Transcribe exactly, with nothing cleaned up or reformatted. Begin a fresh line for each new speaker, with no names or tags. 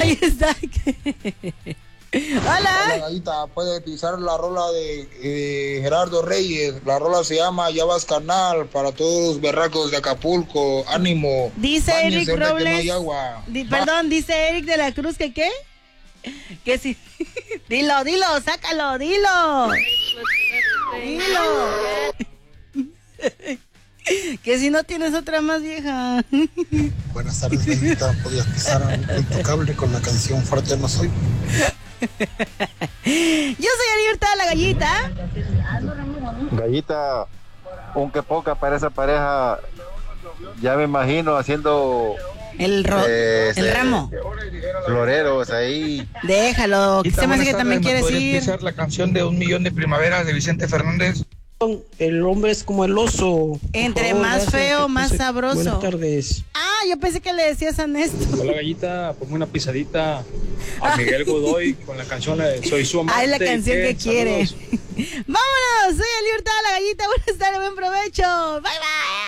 Ahí está. Hola.
Hola, Gallita, puede pisar la rola de eh, Gerardo Reyes. La rola se llama Ya vas carnal, para todos los berracos de Acapulco. Ánimo.
Dice
Báñense
Eric
ahorita que no
Robles.
hay agua.
Di, perdón, dice Eric de la Cruz que qué. Que sí. Dilo, dilo, sácalo, dilo. Dilo. Que si no tienes otra más vieja.
Buenas tardes, Gallita. ¿Podías pisar un Intocable con la canción Fuerte No Soy?
Yo soy la Libertad, la Gallita.
Gallita, aunque poca para esa pareja, ya me imagino haciendo
el, ro
eh,
el ramo.
Floreros ahí.
Déjalo, que se me hace que también quieres ir.
Empezar la canción de Un Millón de Primaveras de Vicente Fernández.
El hombre es como el oso.
Entre favor, más gracias, feo, más sabroso.
Buenas tardes.
Ah, yo pensé que le decías a Néstor.
Hola, Gallita, ponme una pisadita a Miguel Godoy con la canción la de Soy su amante.
Ah, es la canción que quiere.
Saludos.
Vámonos, soy la Libertad, la Gallita. Buenas tardes, buen provecho. Bye, bye.